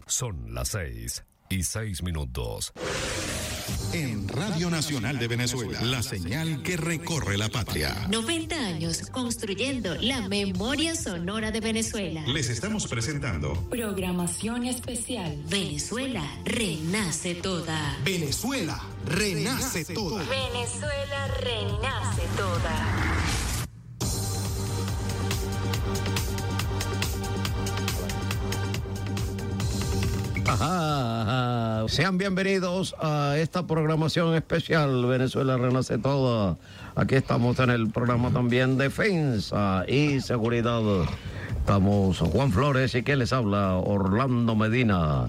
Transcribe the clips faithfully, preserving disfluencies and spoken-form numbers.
Son las seis y seis minutos. En Radio Nacional de Venezuela, la señal que recorre la patria. noventa años construyendo la memoria sonora de Venezuela. Les estamos presentando programación especial. Venezuela renace toda. Venezuela renace toda. Venezuela renace toda. Ajá, ajá. Sean bienvenidos a esta programación especial Venezuela Renace Toda. Aquí estamos en el programa también Defensa y Seguridad. Estamos Juan Flores y que les habla Orlando Medina.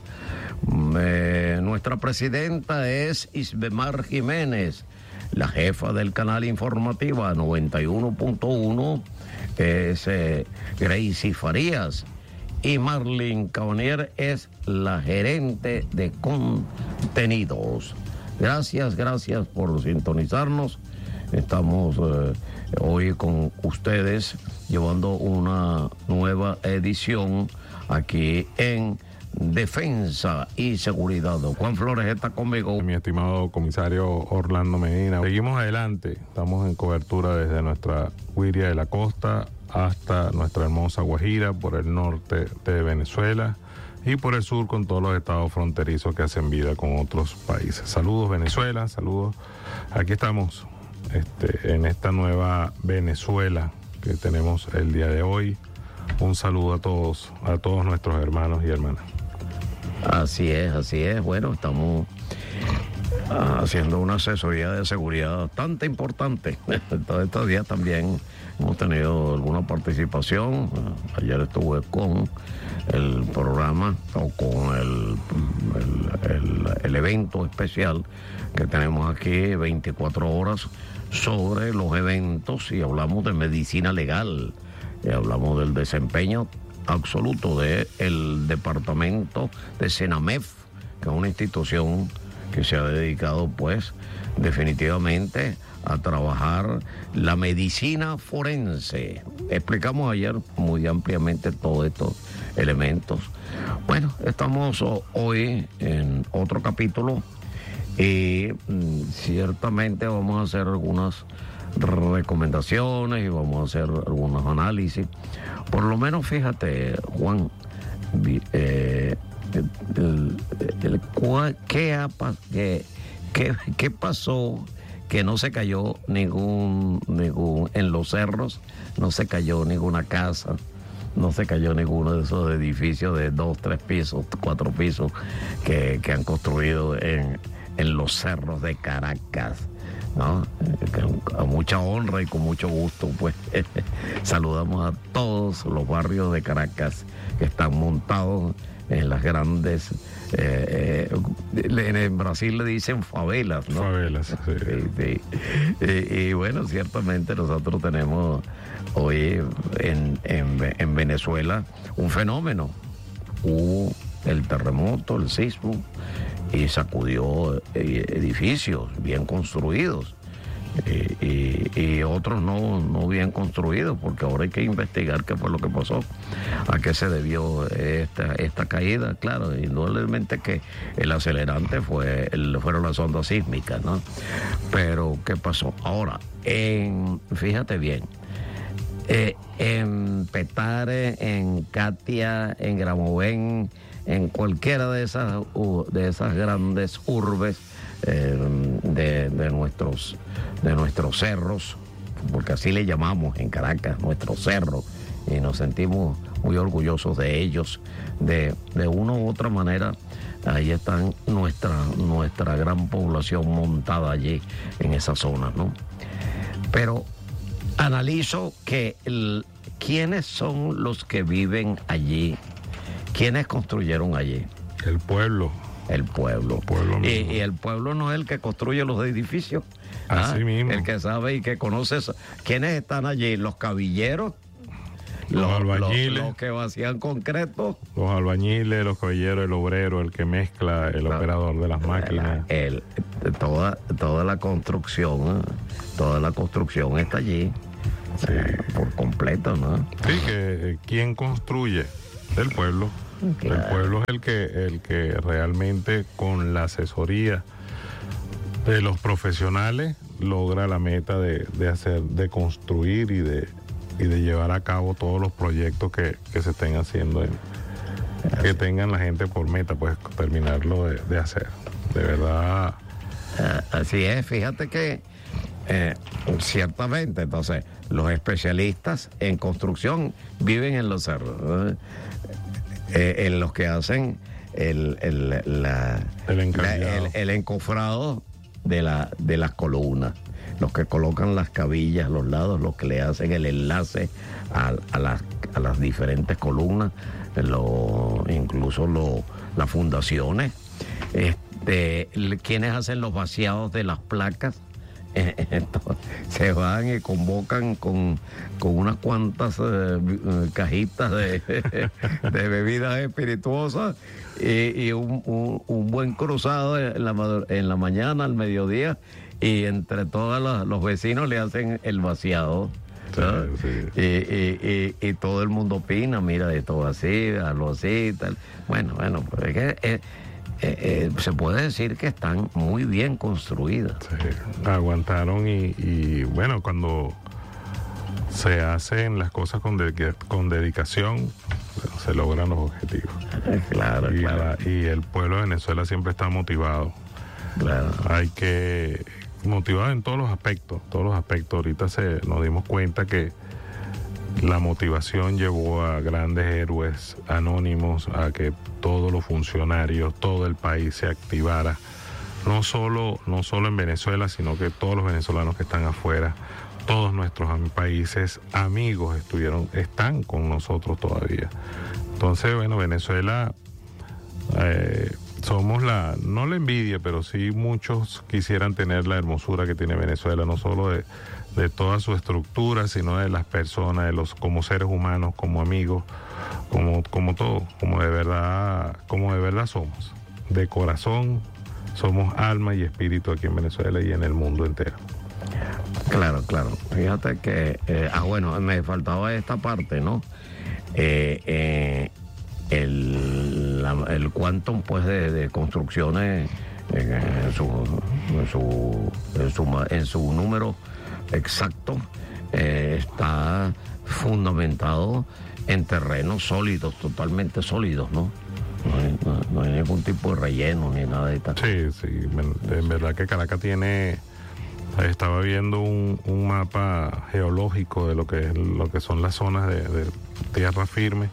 Eh, nuestra presidenta es Isbemar Jiménez, la jefa del canal informativa noventa y uno punto uno es eh, Gracie Farías. Y Marlene Cabanier es la gerente de contenidos. Gracias, gracias por sintonizarnos. Estamos eh, hoy con ustedes llevando una nueva edición aquí en Defensa y Seguridad. Juan Flores está conmigo. Mi estimado comisario Orlando Medina. Seguimos adelante. Estamos en cobertura desde nuestra Guiria de la Costa hasta nuestra hermosa Guajira, por el norte de Venezuela y por el sur con todos los estados fronterizos que hacen vida con otros países. Saludos Venezuela, saludos. Aquí estamos este, en esta nueva Venezuela que tenemos el día de hoy. Un saludo a todos, a todos nuestros hermanos y hermanas. Así es, así es. Bueno, estamos ah, haciendo una asesoría de seguridad bastante importante. Todos estos días también hemos tenido alguna participación. Ayer estuve con el programa o con el, el, el, el evento especial que tenemos aquí, veinticuatro horas, sobre los eventos y hablamos de medicina legal. Y hablamos del desempeño absoluto del departamento de Senamef, que es una institución que se ha dedicado pues definitivamente a trabajar la medicina forense. Explicamos ayer muy ampliamente todos estos elementos. Bueno, estamos hoy en otro capítulo y mm, ciertamente vamos a hacer algunas recomendaciones y vamos a hacer algunos análisis. Por lo menos, fíjate, Juan, eh, el, el, ¿qué, ha, qué, qué, ¿qué pasó? Que no se cayó ningún, ningún, en los cerros, no se cayó ninguna casa, no se cayó ninguno de esos edificios de dos, tres pisos, cuatro pisos que, que han construido en, en los cerros de Caracas, ¿no? A mucha honra y con mucho gusto, pues, saludamos a todos los barrios de Caracas que están montados en las grandes, eh, eh, en Brasil le dicen favelas, ¿no? Favelas, sí. Sí, sí. Y, y bueno, ciertamente nosotros tenemos hoy en, en, en Venezuela un fenómeno. Hubo el terremoto, el sismo, y sacudió edificios bien construidos y, y, y otros no, no bien construidos, porque ahora hay que investigar qué fue lo que pasó, a qué se debió esta, esta caída. Claro, indudablemente que el acelerante fue el, fueron las ondas sísmicas, ¿no? Pero ¿qué pasó? Ahora, en, fíjate bien, eh, en Petare, en Katia, en Gramovén, en cualquiera de esas, de esas grandes urbes eh, de, de, nuestros, de nuestros cerros, porque así le llamamos en Caracas, nuestros cerros, y nos sentimos muy orgullosos de ellos, de, de una u otra manera. Ahí están nuestra, nuestra gran población montada allí en esa zona, ¿no? Pero analizo que el, quiénes son los que viven allí. ¿Quiénes construyeron allí? El pueblo. El pueblo. El pueblo y, y el pueblo no es el que construye los edificios. Así ah, mismo. El que sabe y que conoce eso. ¿Quiénes están allí? Los cabilleros. Los, los albañiles. Los, los que vacían concreto. Los albañiles, los cabilleros, el obrero, el que mezcla, el la, operador de las máquinas. El, toda, toda la construcción, toda la construcción está allí. Sí. Por completo, ¿no? Sí, que ¿quién construye? El pueblo. Claro. El pueblo es el que, el que realmente con la asesoría de los profesionales logra la meta de, de hacer, de construir y de, y de llevar a cabo todos los proyectos que, que se estén haciendo, en, que tengan la gente por meta, pues terminarlo de, de hacer. De verdad. Así es, fíjate que eh, ciertamente, entonces, los especialistas en construcción viven en los cerros, ¿eh? Eh, en los que hacen el, el, la, El la- el, el encofrado de, la, de las columnas, los que colocan las cabillas a los lados, los que le hacen el enlace a, a, las, a las diferentes columnas, lo, incluso lo, las fundaciones, este, el- quienes hacen los vaciados de las placas. Entonces, se van y convocan con, con unas cuantas eh, eh, cajitas de, de bebidas espirituosas y, y un, un- un buen cruzado en la, madu- en la mañana, al mediodía, y entre todos los, los vecinos le hacen el vaciado. ¿no? Sí, sí. Y, y- y- y todo el mundo opina, mira, de todo así, algo así, tal. Bueno, bueno, pues es que eh, eh, eh, se puede decir que están muy bien construidas. Sí, aguantaron y, y, bueno, cuando se hacen las cosas con, de- con dedicación, se logran los objetivos. Claro, Y, claro, la- y el pueblo de Venezuela siempre está motivado. claro. Hay que motivar en todos los aspectos, todos los aspectos. Ahorita se, nos dimos cuenta que la motivación llevó a grandes héroes anónimos, a que todos los funcionarios, todo el país se activara, no solo, no solo en Venezuela, sino que todos los venezolanos que están afuera, todos nuestros am- países amigos estuvieron, están con nosotros todavía. Entonces, bueno, Venezuela, eh, somos la, no la envidia, pero sí muchos quisieran tener la hermosura que tiene Venezuela, no solo de, de toda su estructura, sino de las personas, de los como seres humanos, como amigos, como, como todo, como de verdad, como de verdad somos. De corazón, somos alma y espíritu aquí en Venezuela y en el mundo entero. Claro, claro. Fíjate que, eh, ah, bueno, me faltaba esta parte, ¿no? Eh, eh, el, la- el quantum, pues, de, de construcciones eh, en, su, en, su, en, su, ma- en su número exacto eh, está fundamentado en terrenos sólidos, totalmente sólidos, ¿no? No hay, no- no hay ningún tipo de relleno ni nada de tal. Sí, sí, en en verdad que Caracas tiene, estaba viendo un, un mapa geológico de lo que es, lo que son las zonas de, de tierra firme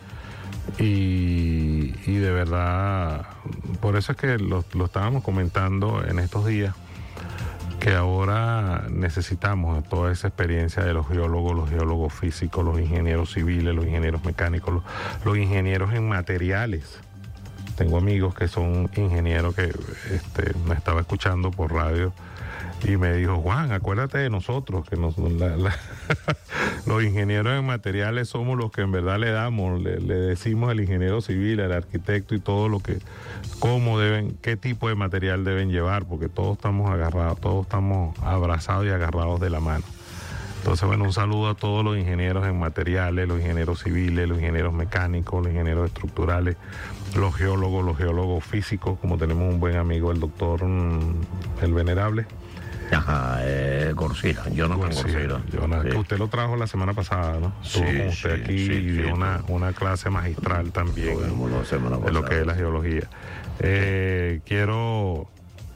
y, y de verdad, por eso es que lo, lo estábamos comentando en estos días, que ahora necesitamos toda esa experiencia de los geólogos, los geólogos físicos, los ingenieros civiles, los ingenieros mecánicos, los, los ingenieros en materiales. Tengo amigos que son ingenieros que este, me estaba escuchando por radio y me dijo, Juan, acuérdate de nosotros, que nos, la- la- los ingenieros en materiales somos los que en verdad le damos, le, le decimos al ingeniero civil, al arquitecto y todo lo que, cómo deben, qué tipo de material deben llevar, porque todos estamos agarrados, todos estamos abrazados y agarrados de la mano. Entonces, bueno, un saludo a todos los ingenieros en materiales, los ingenieros civiles, los ingenieros mecánicos, los ingenieros estructurales, los geólogos, los geólogos físicos, como tenemos un buen amigo, el doctor mm, El Venerable. Ajá, eh, Gorcira, Jonathan Gorcira. Jonathan, Sí. que usted lo trajo la semana pasada, ¿no? Sí, Estuvo con usted sí, aquí sí, y sí, dio sí. una, una clase magistral también Lo vimos la semana de lo pasada. que es la geología. Eh, quiero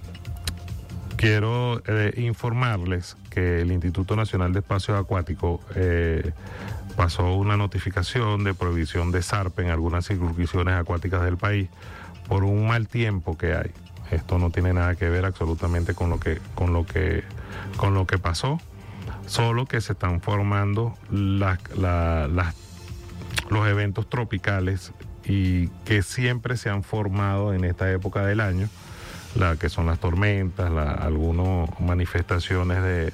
quiero eh, informarles que el Instituto Nacional de Espacios Acuáticos eh, pasó una notificación de prohibición de zarpe en algunas circunscripciones acuáticas del país por un mal tiempo que hay. Esto no tiene nada que ver absolutamente con lo que, con lo que, con lo que pasó, solo que se están formando las, la- las, los eventos tropicales y que siempre se han formado en esta época del año, la que son las tormentas, la, algunas manifestaciones de,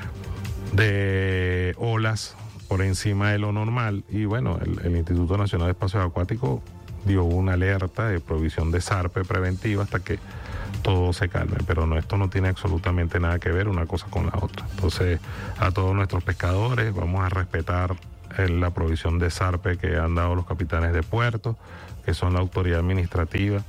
de olas por encima de lo normal. Y bueno, el, el Instituto Nacional de Espacios Acuáticos dio una alerta de provisión de zarpe preventiva hasta que todo se calme, pero no, esto no tiene absolutamente nada que ver una cosa con la otra. Entonces, a todos nuestros pescadores, vamos a respetar el, la provisión de zarpe que han dado los capitanes de puerto, que son la autoridad administrativa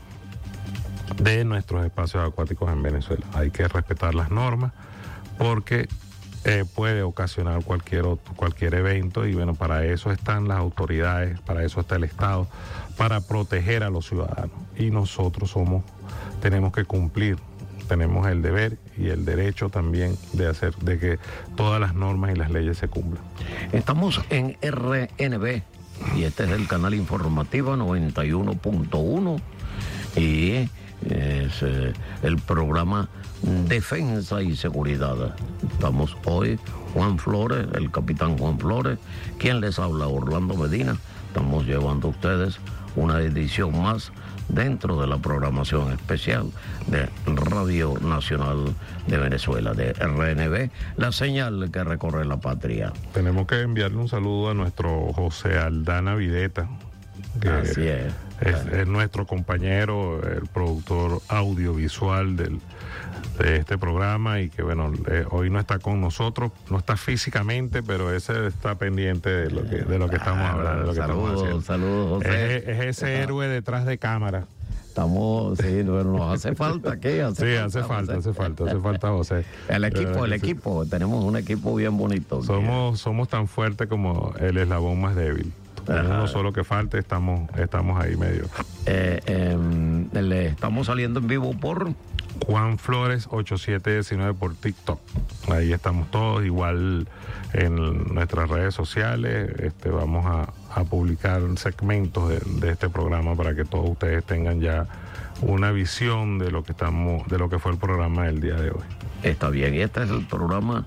de nuestros espacios acuáticos en Venezuela. Hay que respetar las normas porque eh, puede ocasionar cualquier, otro, cualquier evento y bueno, para eso están las autoridades, para eso está el Estado, para proteger a los ciudadanos. Y nosotros somos, tenemos que cumplir, tenemos el deber y el derecho también de hacer, de que todas las normas y las leyes se cumplan. Estamos en R N B y este es el canal informativo noventa y uno punto uno y es eh, el programa Defensa y Seguridad. Estamos hoy Juan Flores, el capitán Juan Flores, quien les habla, Orlando Medina. Estamos llevando a ustedes una edición más dentro de la programación especial de Radio Nacional de Venezuela, de R N B, la señal que recorre la patria. Tenemos que enviarle un saludo a nuestro José Aldana Videta, que Así es. Es, es nuestro compañero, el productor audiovisual del, de este programa y que bueno, eh, hoy no está con nosotros, no está físicamente, pero ese está pendiente de lo que, de lo que estamos hablando, de lo que saludos, estamos haciendo. Saludos, José. Es, es ese héroe detrás de cámara. Estamos, sí, nos hace falta, ¿qué? Hace sí, falta, hace falta, José. hace falta, hace falta, José. El equipo, el sí. equipo, tenemos un equipo bien bonito. Somos, somos tan fuertes como el eslabón más débil. Con uno solo que falte, estamos, estamos ahí medio. Eh, eh, le estamos saliendo en vivo por Juan Flores ocho siete uno nueve por TikTok. Ahí estamos todos, igual en nuestras redes sociales. Este, vamos a, a publicar segmentos de, de este programa para que todos ustedes tengan ya una visión de lo que estamos, de lo que fue el programa del día de hoy. Está bien, y este es el programa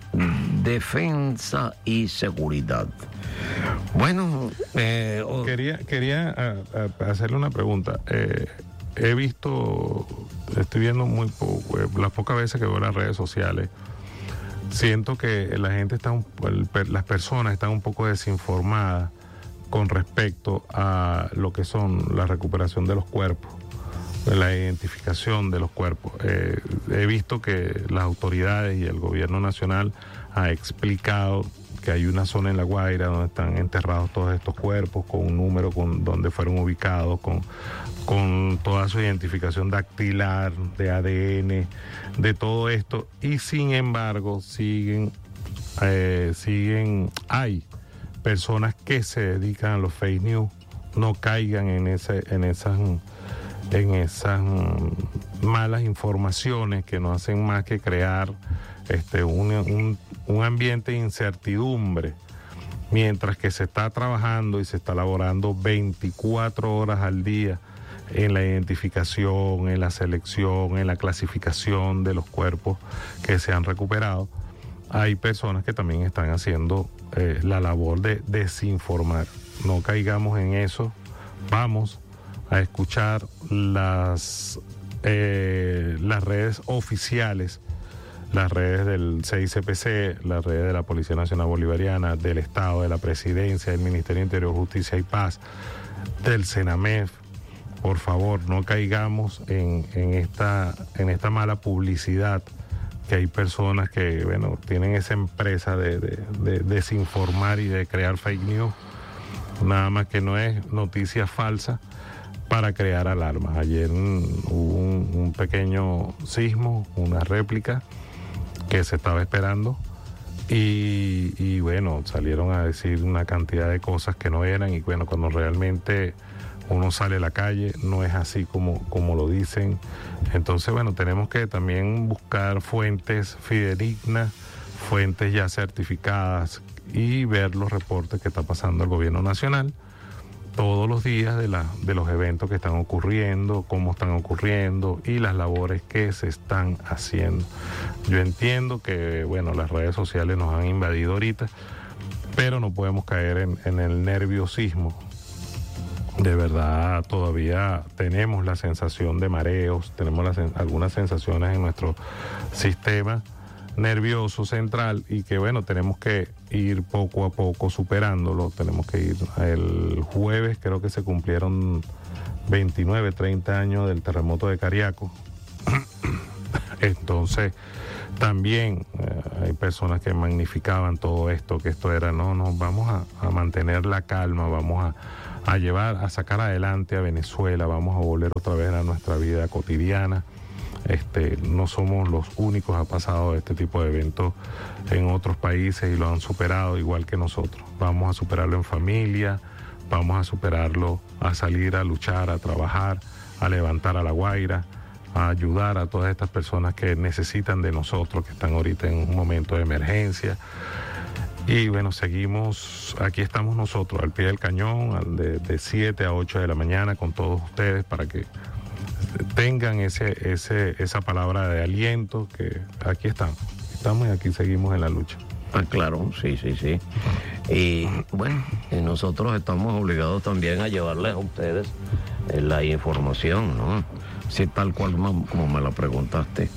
Defensa y Seguridad. Bueno, eh, oh. quería, quería a, a hacerle una pregunta. Eh, he visto, estoy viendo muy poco, eh, las pocas veces que veo las redes sociales, siento que la gente está, un, el, las personas están un poco desinformadas con respecto a lo que son la recuperación de los cuerpos, la identificación de los cuerpos. Eh, he visto que las autoridades y el gobierno nacional ha explicado que hay una zona en La Guaira donde están enterrados todos estos cuerpos con un número con donde fueron ubicados, con, con toda su identificación dactilar, de A D N, de todo esto, y sin embargo siguen, eh, siguen, hay personas que se dedican a los fake news, no caigan en ese, en esas en esas malas informaciones que no hacen más que crear este un, un, un ambiente de incertidumbre, mientras que se está trabajando y se está laborando veinticuatro horas al día en la identificación, en la selección, en la clasificación de los cuerpos que se han recuperado. Hay personas que también están haciendo eh, la labor de desinformar. No caigamos en eso. Vamos a escuchar las, eh, las redes oficiales, las redes del C I C P C, las redes de la Policía Nacional Bolivariana, del Estado, de la Presidencia, del Ministerio de Interior, Justicia y Paz, del CENAMEF. Por favor, no caigamos en, en, esta, en esta mala publicidad, que hay personas que, bueno, tienen esa empresa de, de, de desinformar y de crear fake news, nada más que no es noticia falsa, para crear alarmas. Ayer hubo un, un pequeño sismo, una réplica que se estaba esperando y, y bueno, salieron a decir una cantidad de cosas que no eran, y bueno, cuando realmente uno sale a la calle no es así como, como lo dicen. Entonces, bueno, tenemos que también buscar fuentes fidedignas, fuentes ya certificadas, y ver los reportes que está pasando el gobierno nacional todos los días de, la, de los eventos que están ocurriendo, cómo están ocurriendo y las labores que se están haciendo. Yo entiendo que, bueno, las redes sociales nos han invadido ahorita, pero no podemos caer en, en el nerviosismo. De verdad, todavía tenemos la sensación de mareos, tenemos las, algunas sensaciones en nuestro sistema nervioso central, y que bueno, tenemos que ir poco a poco superándolo. Tenemos que ir, el jueves creo que se cumplieron veintinueve, treinta años del terremoto de Cariaco. Entonces, También eh, hay personas que magnificaban todo esto, que esto era, no, no, vamos a, a mantener la calma, vamos a, a llevar, a sacar adelante a Venezuela, vamos a volver otra vez a nuestra vida cotidiana. Este, no somos los únicos, ha pasado este tipo de eventos en otros países y lo han superado igual que nosotros. Vamos a superarlo en familia, vamos a superarlo a salir a luchar, a trabajar, a levantar a La Guaira, a ayudar a todas estas personas que necesitan de nosotros, que están ahorita en un momento de emergencia. Y bueno, seguimos, aquí estamos nosotros, al pie del cañón, al de, de siete a ocho de la mañana con todos ustedes para que tengan ese, ese, esa palabra de aliento, que aquí estamos, estamos y aquí seguimos en la lucha. Ah, claro, sí, sí, sí. Y bueno, y nosotros estamos obligados también a llevarles a ustedes eh, la información, ¿no? Sí, tal cual como, como me la preguntaste.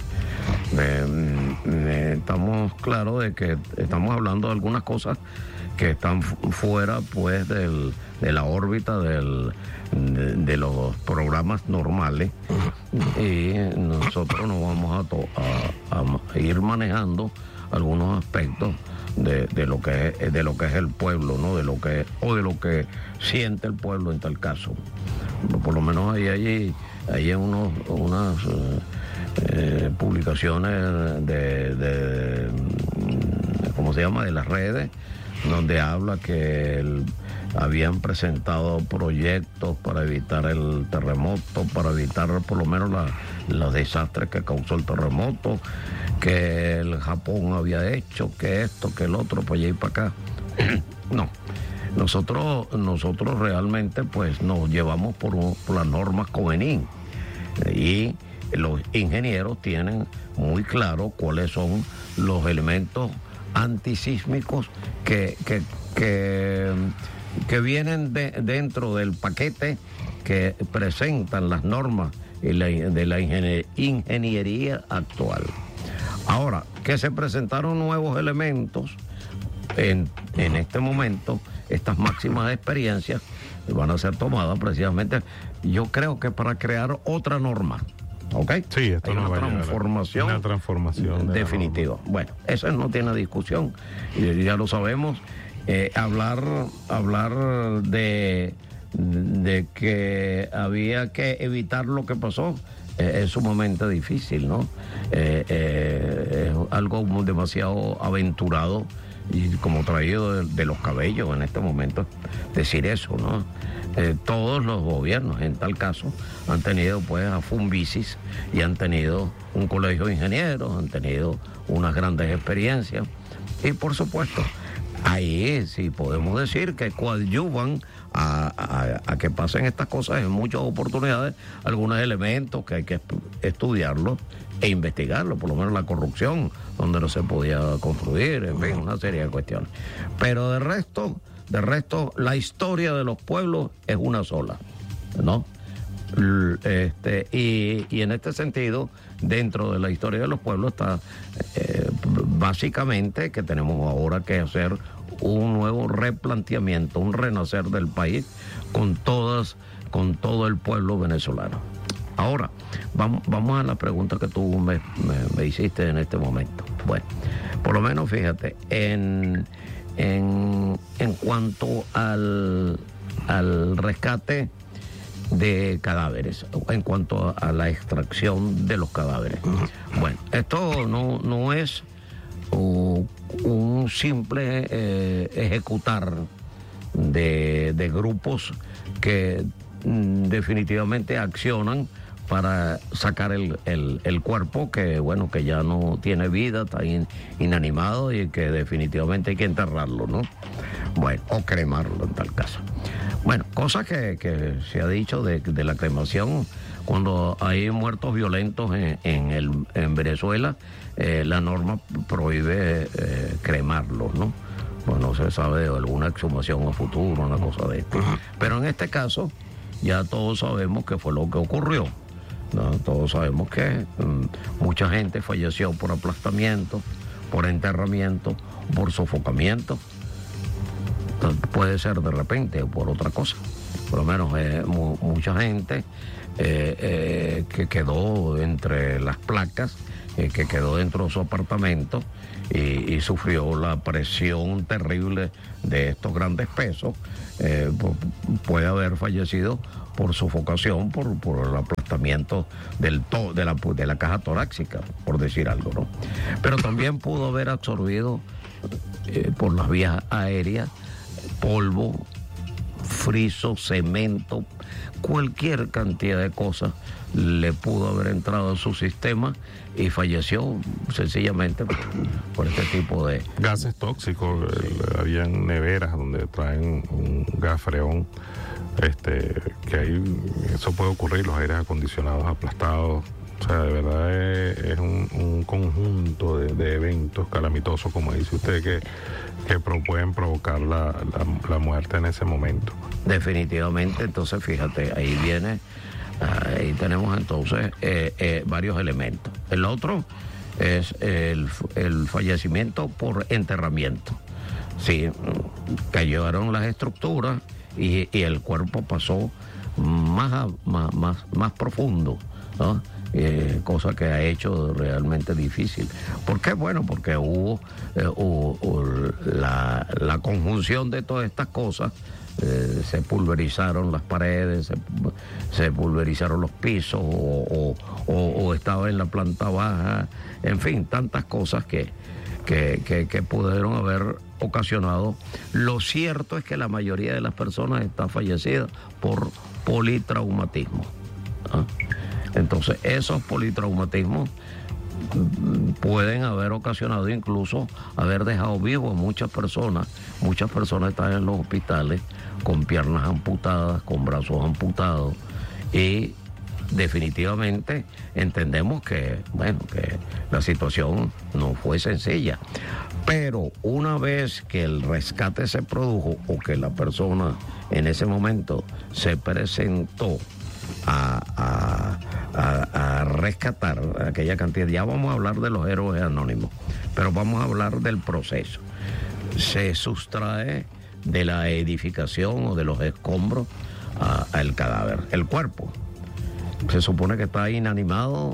Eh, eh, estamos claros de que estamos hablando de algunas cosas que están fuera, pues, del, de la órbita del, de, de los programas normales, y nosotros nos vamos a, to, a, a ir manejando algunos aspectos de, de lo que es, de lo que es el pueblo, ¿no? De lo que o de lo que siente el pueblo en tal caso. Por lo menos ahí hay, hay unos, unas eh, publicaciones de, de, ¿cómo se llama?, de las redes, donde habla que el, habían presentado proyectos para evitar el terremoto, para evitar por lo menos la, los desastres que causó el terremoto, que el Japón había hecho, que esto, que el otro, para allá y para acá. No, nosotros, nosotros realmente pues nos llevamos por, un, por las normas Covenín, y los ingenieros tienen muy claro cuáles son los elementos antisísmicos que, que, que, que vienen de, dentro del paquete que presentan las normas de la, de la ingenier, ingeniería actual. Ahora, que se presentaron nuevos elementos en, en este momento, estas máximas experiencias van a ser tomadas precisamente, yo creo que para crear otra norma. ¿Ok? Sí, esto hay no una, va transformación una transformación de definitiva. Bueno, eso no tiene discusión, ya lo sabemos. Eh, hablar, hablar de, de que había que evitar lo que pasó eh, es sumamente difícil, ¿no? Eh, eh, es algo demasiado aventurado y como traído de, de los cabellos en este momento decir eso, ¿no? Eh, todos los gobiernos en tal caso han tenido pues a Fumbicis y han tenido un colegio de ingenieros, han tenido unas grandes experiencias y por supuesto ahí sí podemos decir que coadyuvan a, a, a que pasen estas cosas en muchas oportunidades, algunos elementos que hay que estudiarlos e investigarlos, por lo menos la corrupción donde no se podía construir, en fin, una serie de cuestiones, pero de resto De resto, la historia de los pueblos es una sola, ¿no? Este, y, y en este sentido, dentro de la historia de los pueblos está eh, básicamente que tenemos ahora que hacer un nuevo replanteamiento, un renacer del país con todas, con todo el pueblo venezolano. Ahora, vamos, vamos a la pregunta que tú me, me, me hiciste en este momento. Bueno, por lo menos fíjate, en... En, en cuanto al, al rescate de cadáveres, en cuanto a, a la extracción de los cadáveres. Bueno, esto no, no es uh, un simple eh, ejecutar de, de grupos que mm, definitivamente accionan para sacar el, el, el cuerpo que, bueno, que ya no tiene vida, está in, inanimado y que definitivamente hay que enterrarlo, ¿no? Bueno, o cremarlo en tal caso. Bueno, cosa que, que se ha dicho de, de la cremación, cuando hay muertos violentos en, en, el, en Venezuela, eh, la norma prohíbe eh, cremarlos, ¿no? Pues no se sabe de alguna exhumación a futuro, una cosa de esto. Pero en este caso, ya todos sabemos qué fue lo que ocurrió. No, todos sabemos que um, mucha gente falleció por aplastamiento, por enterramiento, por sofocamiento. Entonces, puede ser de repente o por otra cosa. por lo menos eh, mu- mucha gente eh, eh, que quedó entre las placas, eh, que quedó dentro de su apartamento y, y sufrió la presión terrible de estos grandes pesos, eh, pu- puede haber fallecido por sofocación, por, por el aplastamiento del to, de, la, de la caja torácica, por decir algo, ¿no? Pero también pudo haber absorbido eh, por las vías aéreas polvo, friso, cemento, cualquier cantidad de cosas le pudo haber entrado a su sistema y falleció sencillamente por, por este tipo de... Gases tóxicos, sí. el, habían neveras donde traen un gas freón, este, que ahí eso puede ocurrir, los aires acondicionados aplastados. O sea, de verdad es, es un, un conjunto de, de eventos calamitosos, como dice usted, que, que pro, pueden provocar la, la, la muerte en ese momento. Definitivamente, entonces fíjate, ahí viene, ahí tenemos entonces eh, eh, varios elementos. El otro es el, el fallecimiento por enterramiento. Sí, cayeron las estructuras y, y el cuerpo pasó más, a, más, más, más profundo, ¿no? Eh, cosa que ha hecho realmente difícil. ¿Por qué? Bueno, porque hubo, eh, hubo, hubo la, la conjunción de todas estas cosas. Eh, se pulverizaron las paredes, se, se pulverizaron los pisos, o, o, o, o estaba en la planta baja, en fin, tantas cosas que, que, que, que pudieron haber ocasionado. Lo cierto es que la mayoría de las personas está fallecida por politraumatismo, ¿no? Entonces, esos politraumatismos pueden haber ocasionado, incluso haber dejado vivos a muchas personas. Muchas personas están en los hospitales con piernas amputadas, con brazos amputados, y definitivamente entendemos que, bueno, que la situación no fue sencilla. Pero una vez que el rescate se produjo, o que la persona en ese momento se presentó A, a, a, a rescatar aquella cantidad, ya vamos a hablar de los héroes anónimos, pero vamos a hablar del proceso. Se sustrae de la edificación o de los escombros a, a el cadáver, el cuerpo. Se supone que está inanimado,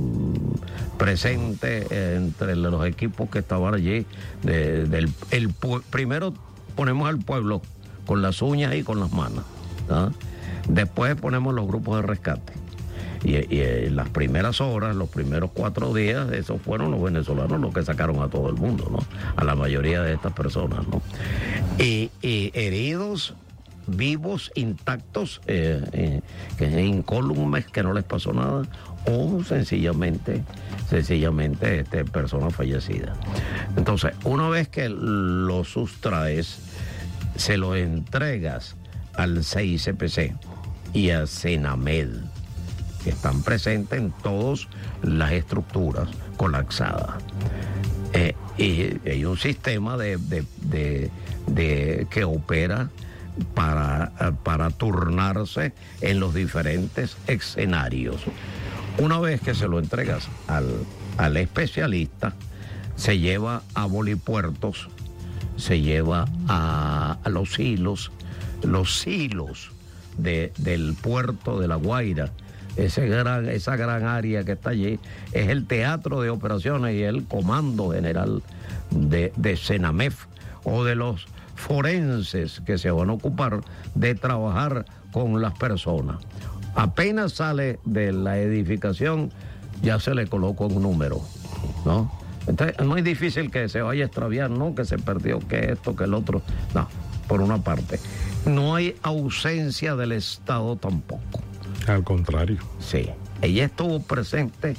mmm, presente entre los equipos que estaban allí. De, del, el, primero ponemos al pueblo con las uñas y con las manos, ¿no? Después ponemos los grupos de rescate. Y, y en las primeras horas, los primeros cuatro días, esos fueron los venezolanos los que sacaron a todo el mundo, ¿no? A la mayoría de estas personas, ¿no? Y, y heridos, vivos, intactos, eh, eh, incólumes, que no les pasó nada, o sencillamente, sencillamente este, personas fallecidas. Entonces, una vez que lo sustraes, se lo entregas al C I C P C y a Senamed, que están presentes en todas las estructuras colapsadas. Eh, y hay un sistema de, de, de, de que opera para, para turnarse en los diferentes escenarios. Una vez que se lo entregas al, al especialista, se lleva a bolipuertos, se lleva a, a los hilos, los hilos de, del puerto de La Guaira. Ese gran, esa gran área que está allí es el teatro de operaciones y el comando general de, de Senamef, o de los forenses que se van a ocupar de trabajar con las personas. Apenas sale de la edificación, ya se le coloca un número, ¿no? Entonces, no es difícil que se vaya a extraviar, ¿no? Que se perdió, que esto, que el otro. No, por una parte. No hay ausencia del Estado tampoco. Al contrario. Sí. Ella estuvo presente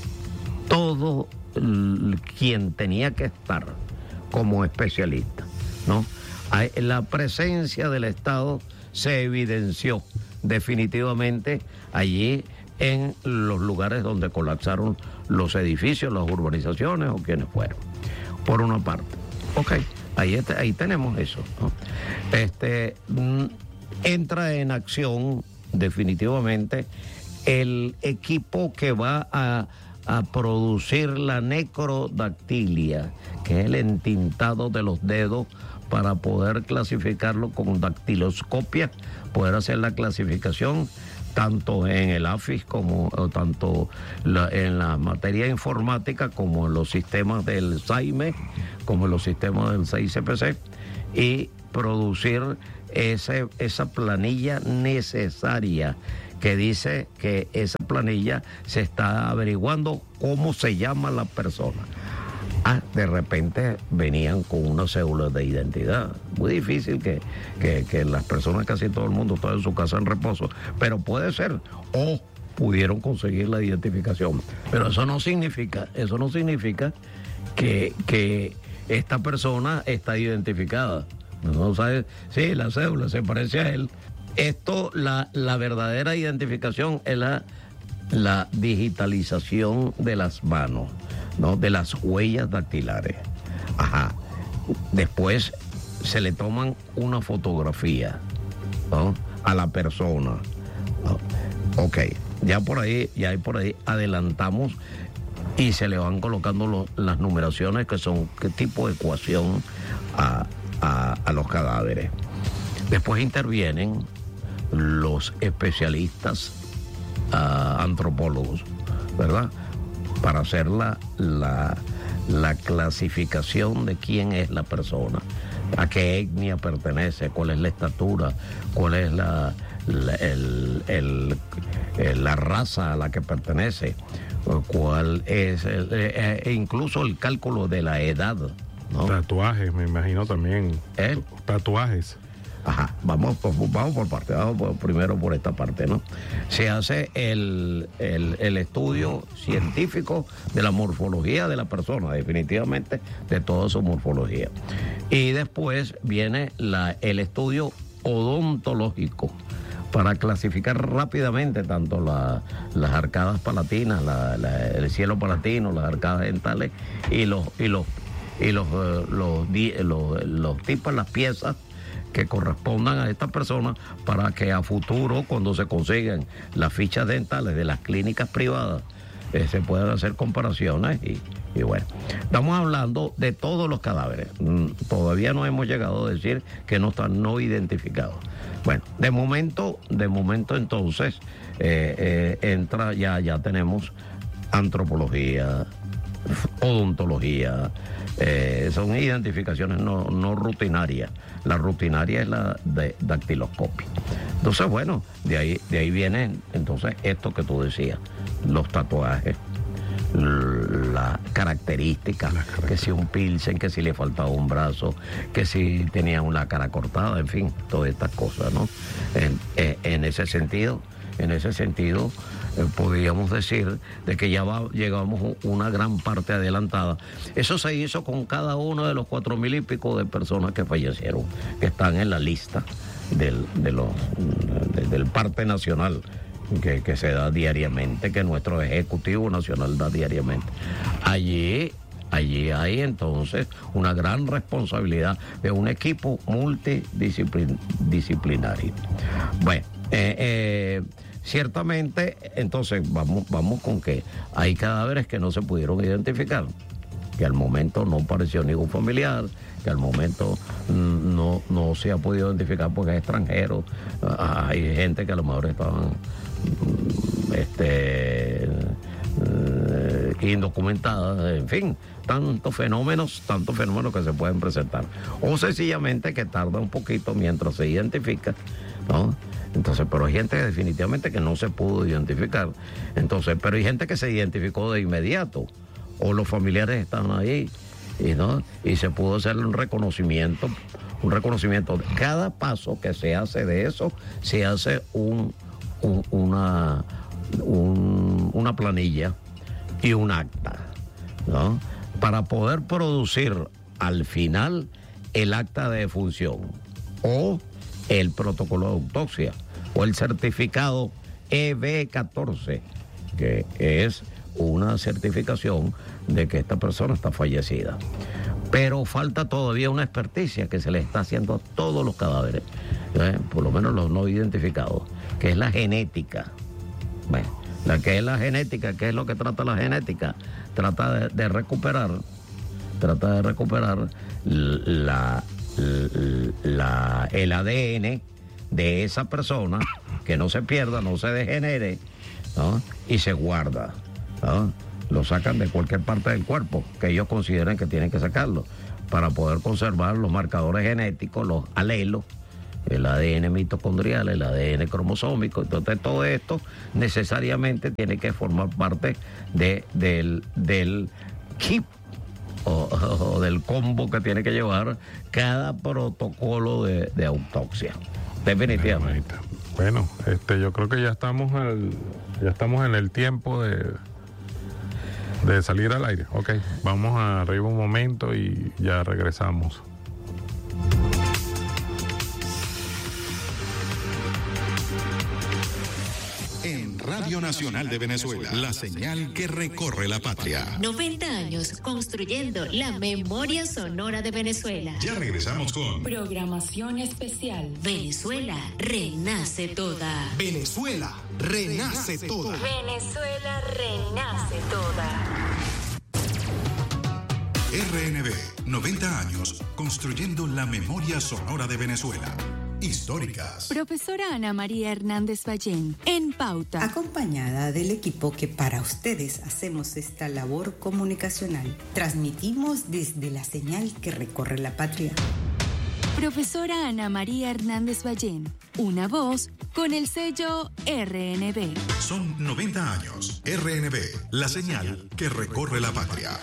todo el, quien tenía que estar como especialista, ¿no? La presencia del Estado se evidenció definitivamente allí en los lugares donde colapsaron los edificios, las urbanizaciones o quienes fueron, por una parte. Ok, ahí, está, ahí tenemos eso, ¿no? Este, entra en acción definitivamente el equipo que va a, a producir la necrodactilia, que es el entintado de los dedos para poder clasificarlo con dactiloscopia, poder hacer la clasificación tanto en el A F I S como o tanto la, en la materia informática como en los sistemas del S A I M E, como en los sistemas del C I C P C, y producir ese, esa planilla necesaria que dice que esa planilla se está averiguando cómo se llama la persona. Ah, de repente venían con una cédula de identidad. Muy difícil que, que, que las personas, casi todo el mundo está en su casa en reposo, pero puede ser, o pudieron conseguir la identificación. Pero eso no significa, eso no significa que, que esta persona está identificada. No sabe, sí, la cédula se parece a él. Esto, la, la verdadera identificación es la, la digitalización de las manos, ¿no? De las huellas dactilares. Ajá. Después se le toman una fotografía, ¿no? A la persona, ¿no? Ok, ya por ahí, ya por ahí adelantamos y se le van colocando lo, las numeraciones que son qué tipo de ecuación a, a, a los cadáveres. Después intervienen los especialistas uh, antropólogos, ¿verdad? Para hacer la, la, la clasificación de quién es la persona, a qué etnia pertenece, cuál es la estatura, cuál es la, la, el, el, el, la raza a la que pertenece, cuál es, el, e incluso el cálculo de la edad, ¿no? Tatuajes, me imagino también. ¿Eh? Tatuajes. Ajá, vamos por, vamos por parte, vamos por, primero por esta parte, ¿no? Se hace el, el, el estudio científico de la morfología de la persona, definitivamente, de toda su morfología. Y después viene la, el estudio odontológico para clasificar rápidamente tanto la, las arcadas palatinas, la, la, el cielo palatino, las arcadas dentales y los, y los, y los, los, los, los, los tipos, las piezas que correspondan a estas personas, para que a futuro, cuando se consigan las fichas dentales de las clínicas privadas, eh, se puedan hacer comparaciones y, y bueno, estamos hablando de todos los cadáveres. Mm, todavía no hemos llegado a decir que no están no identificados. Bueno, de momento, de momento entonces eh, eh, entra, ya, ya tenemos antropología, odontología, eh, son identificaciones no, no rutinarias. La rutinaria es la de dactiloscopia. Entonces, bueno, de ahí, de ahí viene entonces esto que tú decías, los tatuajes, las características, las características, que si un pilsen, que si le faltaba un brazo, que si tenía una cara cortada, en fin, todas estas cosas, ¿no? En, en, en ese sentido, en ese sentido, eh, podríamos decir de que ya va, llegamos una gran parte adelantada. Eso se hizo con cada uno de los cuatro mil y pico de personas que fallecieron, que están en la lista del, de los, de, del parte nacional que, que se da diariamente, que nuestro Ejecutivo Nacional da diariamente. Allí, allí hay entonces una gran responsabilidad de un equipo multidisciplinario. Bueno, eh, eh, ciertamente, entonces vamos, vamos con que hay cadáveres que no se pudieron identificar, que al momento no apareció ningún familiar, que al momento no, no se ha podido identificar porque es extranjero. Hay gente que a lo mejor estaban este, indocumentadas, en fin, tantos fenómenos, tantos fenómenos que se pueden presentar. O sencillamente que tarda un poquito mientras se identifica, ¿no? Entonces, pero hay gente que definitivamente que no se pudo identificar. Entonces, pero hay gente que se identificó de inmediato, o los familiares están ahí, y no, y se pudo hacer un reconocimiento, un reconocimiento. Cada paso que se hace de eso, se hace un, un una, un, una planilla y un acta, ¿no? Para poder producir al final el acta de defunción o el protocolo de autopsia o el certificado E B catorce, que es una certificación de que esta persona está fallecida. Pero falta todavía una experticia que se le está haciendo a todos los cadáveres, ¿eh? Por lo menos los no identificados, que es la genética. Bueno, la que es la genética, ¿qué es lo que trata la genética? Trata de, de recuperar, trata de recuperar la, la, el A D N de esa persona, que no se pierda, no se degenere, ¿no? Y se guarda, ¿no? Lo sacan de cualquier parte del cuerpo que ellos consideren que tienen que sacarlo para poder conservar los marcadores genéticos, los alelos, el A D N mitocondrial, el A D N cromosómico. Entonces todo esto necesariamente tiene que formar parte de, del, del kit o, o del combo que tiene que llevar cada protocolo de, de autopsia. Definitivamente. Bueno, este, yo creo que ya estamos al, ya estamos en el tiempo de, de salir al aire. Ok, vamos arriba un momento y ya regresamos. En Radio Nacional de Venezuela, la señal que recorre la patria. noventa años construyendo la memoria sonora de Venezuela. Ya regresamos con Programación especial. Venezuela renace toda. Venezuela renace toda. Venezuela renace toda. R N B, noventa años construyendo la memoria sonora de Venezuela. Históricas. Profesora Ana María Hernández Ballén, en Pauta. Acompañada del equipo que para ustedes hacemos esta labor comunicacional. Transmitimos desde la señal que recorre la patria. Profesora Ana María Hernández Ballén, una voz con el sello R N B. Son noventa años. R N B, la señal que recorre la patria.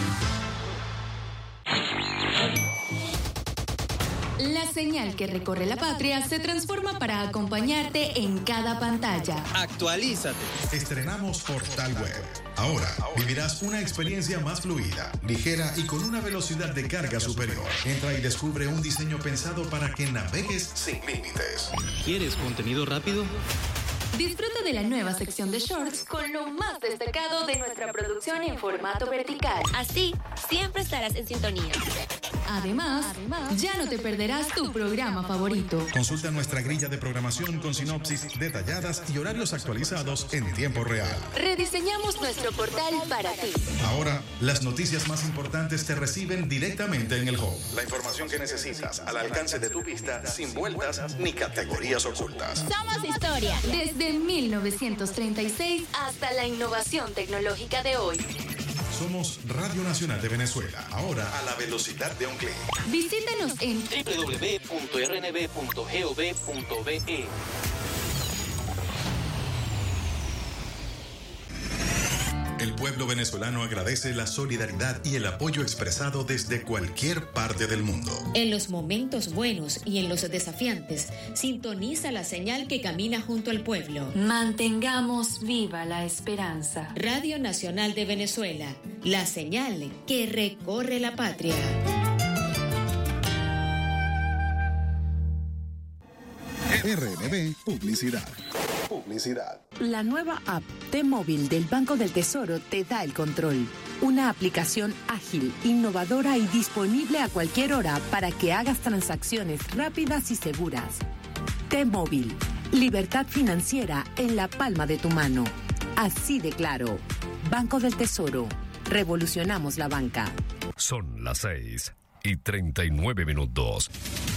La señal que recorre la patria se transforma para acompañarte en cada pantalla. Actualízate. Estrenamos Portal Web. Ahora vivirás una experiencia más fluida, ligera y con una velocidad de carga superior. Entra y descubre un diseño pensado para que navegues sin límites. ¿Quieres contenido rápido? Disfruta de la nueva sección de shorts con lo más destacado de nuestra producción en formato vertical. Así, siempre estarás en sintonía. Además, ya no te perderás tu programa favorito. Consulta nuestra grilla de programación con sinopsis detalladas y horarios actualizados en tiempo real. Rediseñamos nuestro portal para ti. Ahora, las noticias más importantes te reciben directamente en el home. La información que necesitas al alcance de tu vista, sin vueltas ni categorías ocultas. Somos historia. Desde mil novecientos treinta y seis hasta la innovación tecnológica de hoy. Somos Radio Nacional de Venezuela, ahora a la velocidad de un clic. Visítanos en doble u doble u doble u punto r n b punto gov punto be. El pueblo venezolano agradece la solidaridad y el apoyo expresado desde cualquier parte del mundo. En los momentos buenos y en los desafiantes, sintoniza la señal que camina junto al pueblo. Mantengamos viva la esperanza. Radio Nacional de Venezuela, la señal que recorre la patria. R N B Publicidad. Publicidad. La nueva app T-Móvil del Banco del Tesoro te da el control. Una aplicación ágil, innovadora y disponible a cualquier hora para que hagas transacciones rápidas y seguras. T-Móvil. Libertad financiera en la palma de tu mano. Así de claro. Banco del Tesoro. Revolucionamos la banca. Son las seis y treinta y nueve minutos.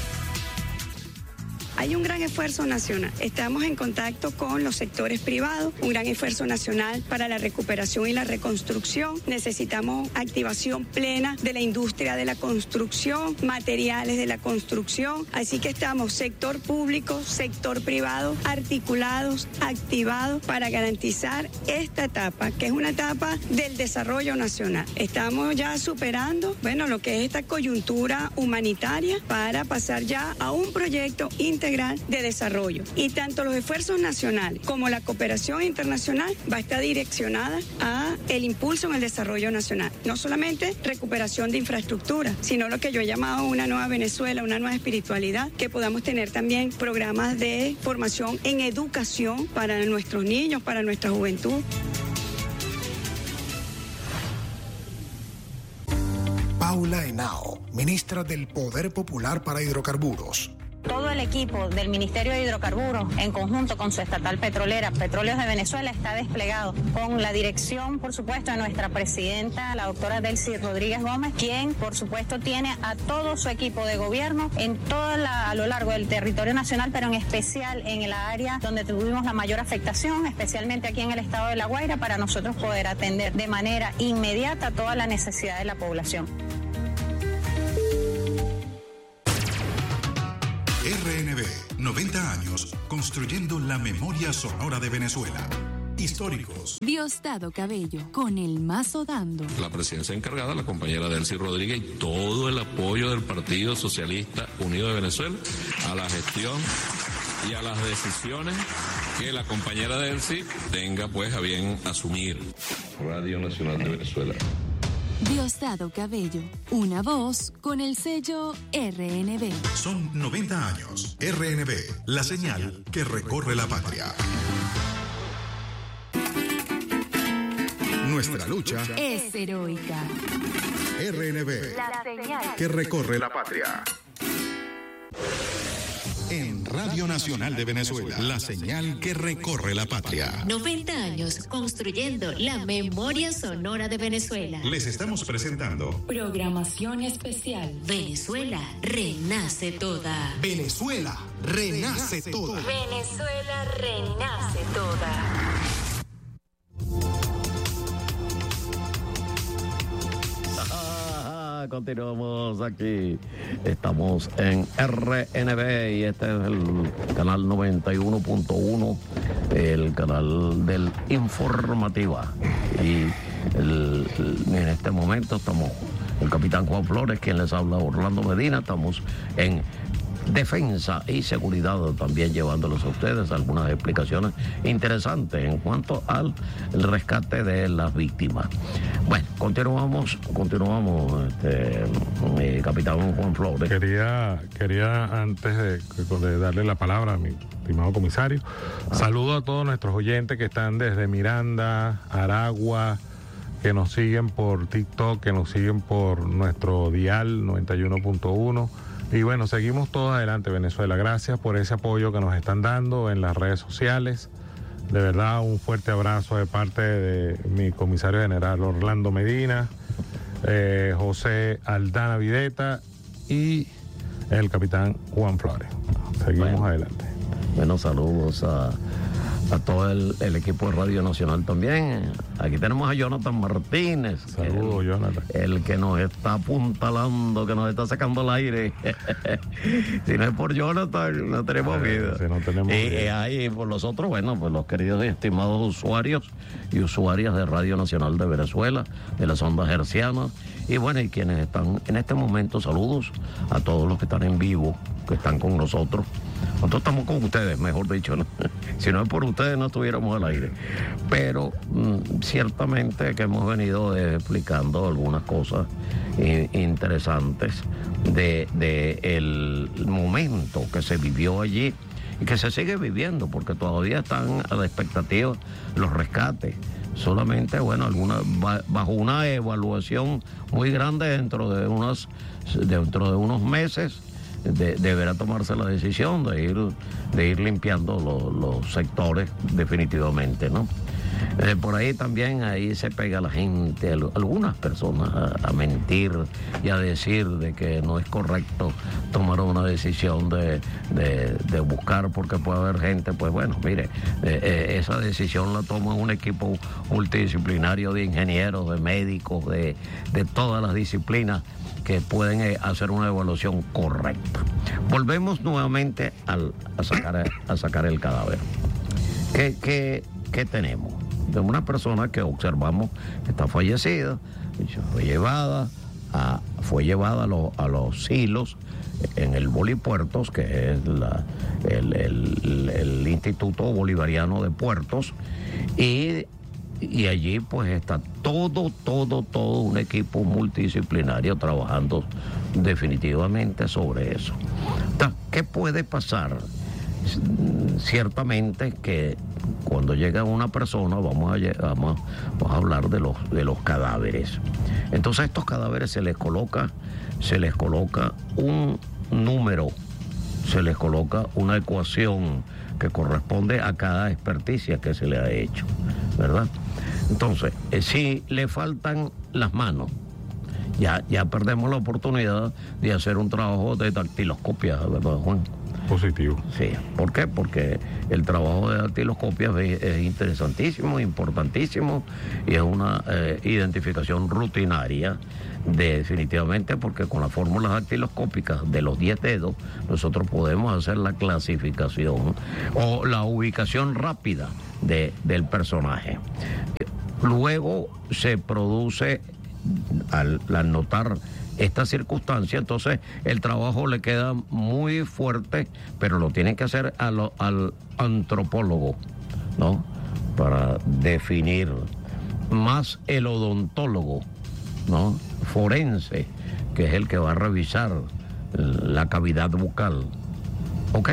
Hay un gran esfuerzo nacional. Estamos en contacto con los sectores privados, un gran esfuerzo nacional para la recuperación y la reconstrucción. Necesitamos activación plena de la industria de la construcción, materiales de la construcción. Así que estamos sector público, sector privado, articulados, activados para garantizar esta etapa, que es una etapa del desarrollo nacional. Estamos ya superando, bueno, lo que es esta coyuntura humanitaria para pasar ya a un proyecto integral de desarrollo. Y tanto los esfuerzos nacionales como la cooperación internacional va a estar direccionada a el impulso en el desarrollo nacional. No solamente recuperación de infraestructura, sino lo que yo he llamado una nueva Venezuela, una nueva espiritualidad, que podamos tener también programas de formación en educación para nuestros niños, para nuestra juventud. Paula Henao, ministra del Poder Popular para Hidrocarburos. Todo el el equipo del Ministerio de Hidrocarburos, en conjunto con su estatal petrolera, Petróleos de Venezuela, está desplegado con la dirección, por supuesto, de nuestra presidenta, la doctora Delcy Rodríguez Gómez, quien, por supuesto, tiene a todo su equipo de gobierno en toda la, a lo largo del territorio nacional, pero en especial en el área donde tuvimos la mayor afectación, especialmente aquí en el estado de La Guaira, para nosotros poder atender de manera inmediata toda la necesidad de la población. R N B, noventa años, construyendo la memoria sonora de Venezuela. Históricos. Diosdado Cabello, con el mazo dando. La presidencia encargada, la compañera Delcy Rodríguez, y todo el apoyo del Partido Socialista Unido de Venezuela a la gestión y a las decisiones que la compañera Delcy tenga pues a bien asumir. Radio Nacional de Venezuela. Diosdado Cabello, una voz con el sello R N B. Son noventa años. R N B, la señal que recorre la patria. Nuestra lucha es heroica. R N B, la señal que recorre la patria. En Radio Nacional de Venezuela, la señal que recorre la patria. noventa años construyendo la memoria sonora de Venezuela. Les estamos presentando programación especial. Venezuela renace toda. Venezuela renace toda. Venezuela renace toda. Continuamos aquí. Estamos en R N B y este es el canal noventa y uno punto uno, el canal del Informativa. Y el, el, en este momento estamos, el capitán Juan Flores, quien les habla, Orlando Medina. Estamos en Defensa y Seguridad, también llevándoles a ustedes algunas explicaciones interesantes en cuanto al el rescate de las víctimas. Bueno, continuamos, continuamos, este, mi capitán Juan Flores. Quería, quería antes de, de darle la palabra a mi estimado comisario, ah. saludo a todos nuestros oyentes que están desde Miranda, Aragua, que nos siguen por TikTok, que nos siguen por nuestro dial noventa y uno punto uno. Y bueno, seguimos todos adelante, Venezuela. Gracias por ese apoyo que nos están dando en las redes sociales. De verdad, un fuerte abrazo de parte de mi comisario general Orlando Medina, eh, José Aldana Videta y el capitán Juan Flores. Seguimos bueno, adelante. Bueno, saludos a, a todo el, el equipo de Radio Nacional también. Aquí tenemos a Jonathan Martínez. Saludos, el, Jonathan. El que nos está apuntalando, que nos está sacando el aire. Si no es por Jonathan, no tenemos vida. Si no tenemos y, vida. y ahí por los otros, bueno, pues los queridos y estimados usuarios y usuarias de Radio Nacional de Venezuela, de las ondas hercianas. Y bueno, y quienes están en este momento, saludos a todos los que están en vivo, que están con nosotros. Nosotros estamos con ustedes, mejor dicho, ¿no? Si no es por ustedes, no estuviéramos al aire. Pero mm, ciertamente que hemos venido eh, explicando algunas cosas eh, interesantes de, de el momento que se vivió allí y que se sigue viviendo, porque todavía están a la expectativa los rescates. Solamente, bueno, alguna, bajo una evaluación muy grande dentro de unos, dentro de unos meses, de, deberá tomarse la decisión de ir, de ir limpiando lo, los sectores definitivamente, ¿no? Eh, por ahí también ahí se pega la gente, algunas personas a, a mentir y a decir de que no es correcto tomar una decisión de, de, de buscar, porque puede haber gente, pues bueno, mire, eh, eh, esa decisión la toma un equipo multidisciplinario de ingenieros, de médicos, de, de todas las disciplinas que pueden eh, hacer una evaluación correcta. Volvemos nuevamente al, a, sacar, a sacar el cadáver. ¿Qué, qué, qué tenemos? De una persona que observamos que está fallecida, fue llevada a, fue llevada a, lo, a los silos en el Bolipuertos, que es la, el, el, el Instituto Bolivariano de Puertos, y, y allí pues está todo, todo, todo un equipo multidisciplinario trabajando definitivamente sobre eso. Entonces, ¿qué puede pasar? Ciertamente que cuando llega una persona vamos a, vamos, vamos a hablar de los, de los cadáveres. Entonces a estos cadáveres se les coloca, se les coloca un número se les coloca una ecuación que corresponde a cada experticia que se le ha hecho, ¿verdad? Entonces, eh, si le faltan las manos, ya, ya perdemos la oportunidad de hacer un trabajo de dactiloscopia, ¿verdad, Juan? Positivo. Sí. ¿Por qué? Porque el trabajo de dactiloscopia es, es interesantísimo, importantísimo, y es una eh, identificación rutinaria, de, definitivamente, porque con las fórmulas dactiloscópicas de los diez dedos, nosotros podemos hacer la clasificación o la ubicación rápida de, del personaje. Luego se produce, al, al notar esta circunstancia, entonces el trabajo le queda muy fuerte, pero lo tiene que hacer a lo, al antropólogo, ¿no? Para definir, más el odontólogo, ¿no? Forense, que es el que va a revisar la cavidad bucal, ¿ok?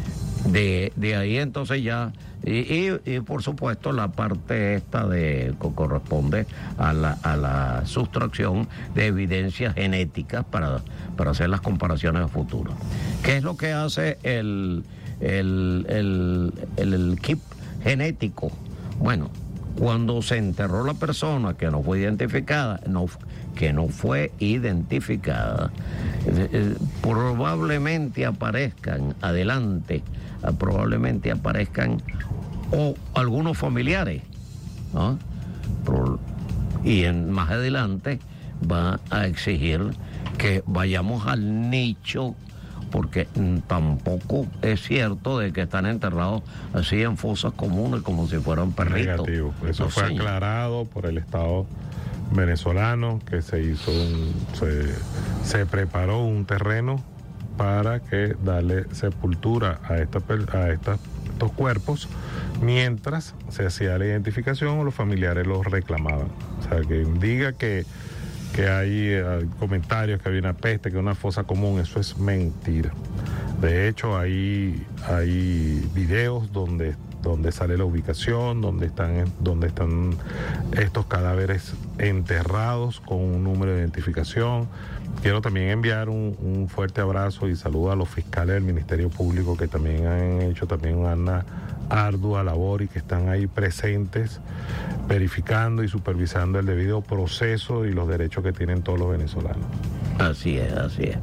De, de ahí entonces ya, y, y, y por supuesto la parte esta de que corresponde a la, a la sustracción de evidencias genéticas para, para hacer las comparaciones a futuro. ¿Qué es lo que hace el, el, el, el, el kit genético? Bueno, cuando se enterró la persona que no fue identificada, no, que no fue identificada, eh, eh, probablemente aparezcan adelante, eh, probablemente aparezcan o algunos familiares, ¿no? Pro, y en, más adelante va a exigir que vayamos al nicho, porque tampoco es cierto de que están enterrados así en fosas comunes como si fueran perritos. Negativo. Eso No, fue sí. aclarado por el Estado venezolano, que se hizo un, se, se preparó un terreno para que darle sepultura a, esta, a estas, estos cuerpos, mientras se hacía la identificación o los familiares los reclamaban. O sea, que diga que que hay eh, comentarios que había una peste, que una fosa común, eso es mentira. De hecho, hay, hay videos donde, donde sale la ubicación, donde están, donde están estos cadáveres enterrados con un número de identificación. Quiero también enviar un, un fuerte abrazo y saludo a los fiscales del Ministerio Público, que también han hecho también una ardua labor y que están ahí presentes, verificando y supervisando el debido proceso y los derechos que tienen todos los venezolanos. Así es, así es.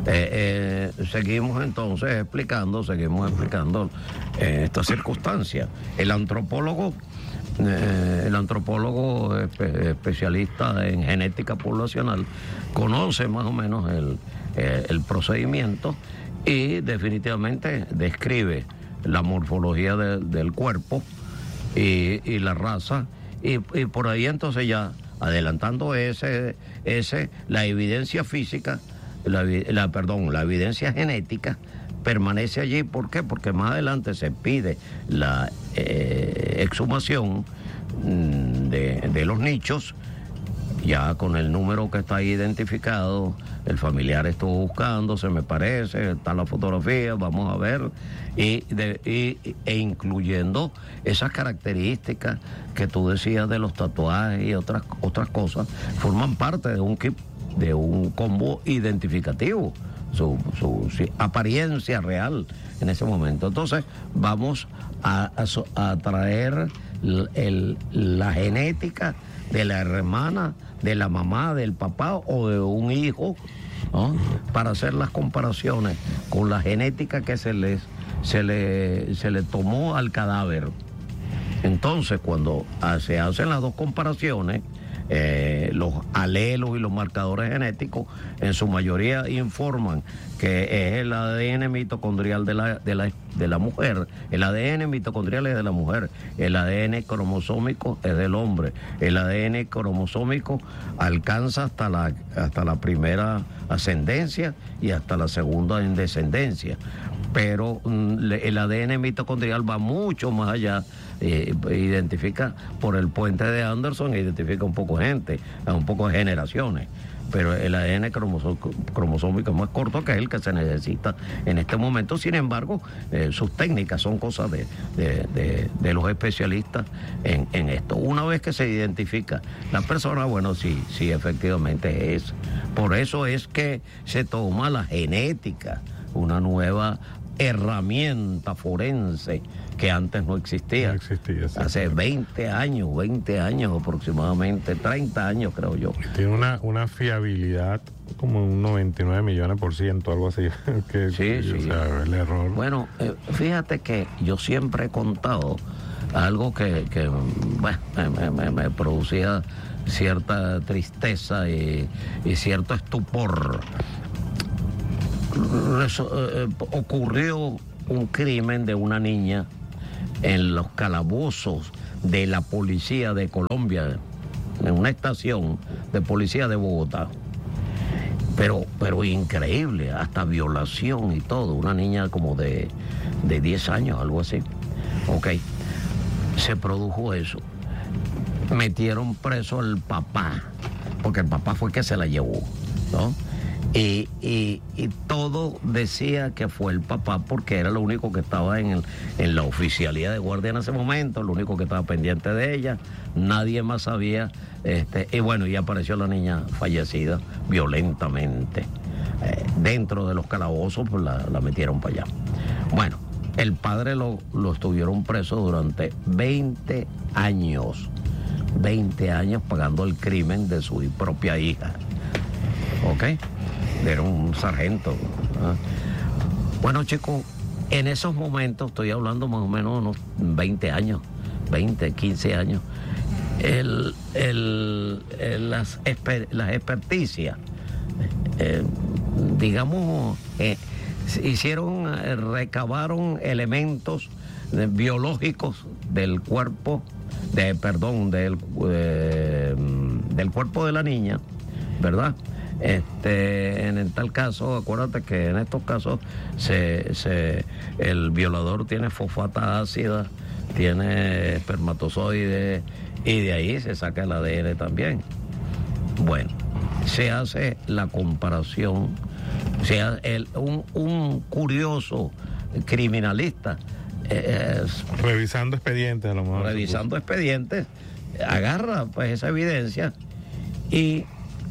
Eh, eh, seguimos entonces explicando, seguimos explicando eh, esta circunstancia. El antropólogo, eh, el antropólogo espe- especialista en genética poblacional conoce más o menos el, eh, el procedimiento y definitivamente describe la morfología de, del cuerpo y, y la raza, y, y por ahí entonces ya adelantando ese, ese la evidencia física, la, la perdón, la evidencia genética permanece allí. ¿Por qué? Porque más adelante se pide la eh, exhumación de, de los nichos, ya con el número que está ahí identificado. El familiar estuvo buscando, se me parece, está la fotografía, vamos a ver, y, de, y e incluyendo esas características que tú decías de los tatuajes y otras otras cosas, forman parte de un kit, de un combo identificativo, su, su, su apariencia real en ese momento. Entonces vamos a, a, a traer el, el, la genética de la hermana, de la mamá, del papá o de un hijo, ¿no? Para hacer las comparaciones con la genética que se les se le, se le tomó al cadáver. Entonces, cuando se hacen las dos comparaciones, eh, los alelos y los marcadores genéticos en su mayoría informan que es el A D N mitocondrial de la, de la, de la mujer. El A D N mitocondrial es de la mujer, el A D N cromosómico es del hombre. El A D N cromosómico alcanza hasta la, hasta la primera ascendencia y hasta la segunda en descendencia. Pero mm, el A D N mitocondrial va mucho más allá, eh, identifica por el puente de Anderson, identifica un poco gente, a un poco de generaciones. Pero el A D N cromosómico es más corto, que es el que se necesita en este momento. Sin embargo, eh, sus técnicas son cosas de, de, de, de los especialistas en, en esto. Una vez que se identifica la persona, bueno, sí, sí, efectivamente es. Por eso es que se toma la genética una nueva herramienta forense que antes no existía. No existía, sí. Hace veinte años, veinte años aproximadamente, treinta años creo yo. Tiene una, una fiabilidad como un noventa y nueve millones por ciento, algo así. que, sí, sí. O sea, el error. Bueno, eh, fíjate que yo siempre he contado algo que, que bueno, me, me, me producía cierta tristeza y, y cierto estupor. Reso, eh, ocurrió un crimen de una niña en los calabozos de la policía de Colombia, en una estación de policía de Bogotá. Pero, pero increíble, hasta violación y todo. Una niña como de, de diez años, algo así. Ok, se produjo eso. Metieron preso al papá, porque el papá fue el que se la llevó, ¿no? Y, y, y todo decía que fue el papá porque era lo único que estaba en, el, en la oficialía de guardia en ese momento, lo único que estaba pendiente de ella, nadie más sabía, este, y bueno, y apareció la niña fallecida violentamente. Eh, dentro de los calabozos pues la, la metieron para allá. Bueno, el padre lo, lo estuvieron preso durante veinte años, veinte años pagando el crimen de su propia hija. ¿Ok? Era un sargento. ¿Ah? Bueno, chicos, en esos momentos, estoy hablando más o menos de unos veinte años, veinte, quince años, el, el, el, las, exper, las experticias, eh, digamos, eh, hicieron, eh, recabaron elementos eh, biológicos del cuerpo, de, perdón, del, eh, del cuerpo de la niña, ¿verdad? Este, en el tal caso, acuérdate que en estos casos se, se, el violador tiene fosfata ácida, tiene espermatozoides y de ahí se saca el A D N también. Bueno, se hace la comparación, se hace el, un, un curioso criminalista eh, revisando expedientes a lo mejor. Revisando expedientes, agarra pues esa evidencia y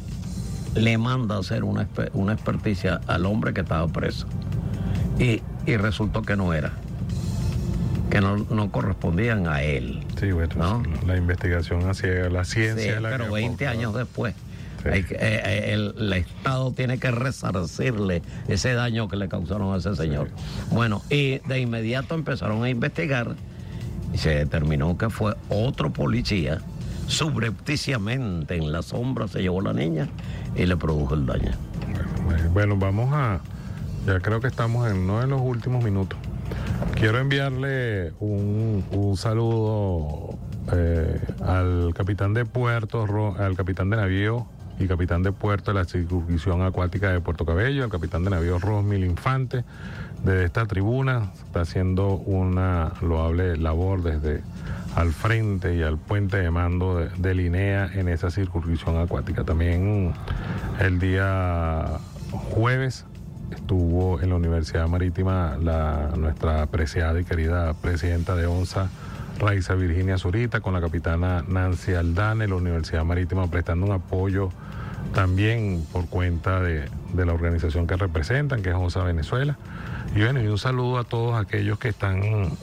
le manda a hacer una, una experticia al hombre que estaba preso. Y, y resultó que no era. Que no, no correspondían a él. Sí, bueno, ¿no? La investigación hacia la ciencia. Sí, la pero veinte años después. Sí. Hay que, eh, el, el Estado tiene que resarcirle ese daño que le causaron a ese señor. Sí. Bueno, y de inmediato empezaron a investigar y se determinó que fue otro policía. Subrepticiamente en la sombra se llevó la niña y le produjo el daño. Bueno, bueno, vamos a... Ya creo que estamos en uno de los últimos minutos. Quiero enviarle un, un saludo eh, al capitán de puerto, al capitán de navío y capitán de puerto de la circunscripción acuática de Puerto Cabello, al capitán de navío Rosmil Infante. Desde esta tribuna está haciendo una loable labor desde al frente y al puente de mando de, de Linea en esa circunscripción acuática. También el día jueves estuvo en la Universidad Marítima la, nuestra apreciada y querida presidenta de ONSA, Raiza Virginia Zurita, con la capitana Nancy Aldana en la Universidad Marítima, prestando un apoyo también por cuenta de, de la organización que representan, que es ONSA Venezuela. Y bueno, y un saludo a todos aquellos que están